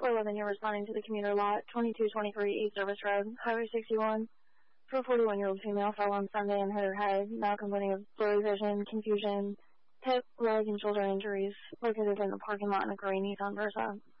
411, you're responding to the commuter lot, 2223 East Service Road, Highway 61. For a 41-year-old female fell on Sunday and hit her head, now complaining of blurry vision, confusion, hip, leg, and shoulder injuries, located in the parking lot in a gray Nissan Versa.